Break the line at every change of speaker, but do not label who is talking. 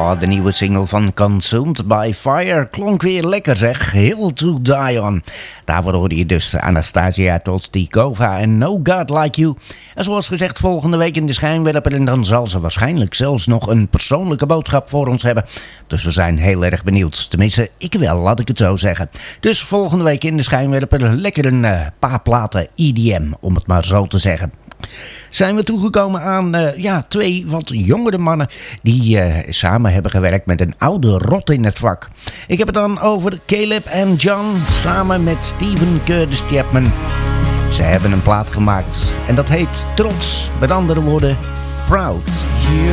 Ja, de nieuwe single van Consumed by Fire klonk weer lekker zeg. Hill to Die On. Daarvoor hoorde je dus Anastasia Tolstikova en No God Like You. En zoals gezegd, volgende week in de schijnwerper. En dan zal ze waarschijnlijk zelfs nog een persoonlijke boodschap voor ons hebben. Dus we zijn heel erg benieuwd. Tenminste, ik wel, laat ik het zo zeggen. Dus volgende week in de schijnwerper lekker een paar platen EDM, om het maar zo te zeggen. Zijn we toegekomen aan twee wat jongere mannen die samen hebben gewerkt met een oude rot in het vak. Ik heb het dan over Caleb en John samen met Steven Curtis Chapman. Ze hebben een plaat gemaakt en dat heet Trots, met andere woorden Proud.